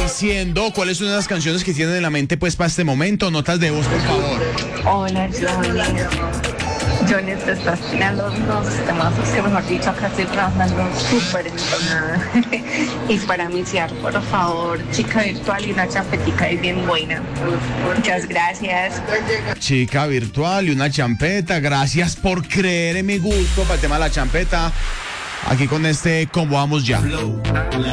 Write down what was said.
diciendo cuáles son las canciones que tienen en la mente pues para este momento. Notas de voz, por favor. Hola, Johnny, te estás tirando unos temazos que, mejor dicho, acá estoy trabajando súper entonada. Y para iniciar, por favor, Chica Virtual y una champetica y bien buena. Muchas gracias. Chica Virtual y una champeta. Gracias por creer en mi gusto para el tema de la champeta. Aquí con este combo vamos ya.